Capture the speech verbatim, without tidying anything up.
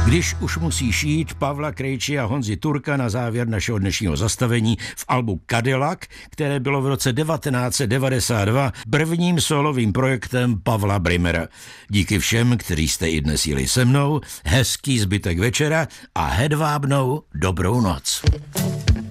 Když už musíš jít, Pavla Krejči a Honzi Turka na závěr našeho dnešního zastavení v albu Cadillac, které bylo v roce devatenáct set devadesát dva prvním solovým projektem Pavla Brimera. Díky všem, kteří jste i dnes jeli se mnou, hezký zbytek večera a hedvábnou dobrou noc.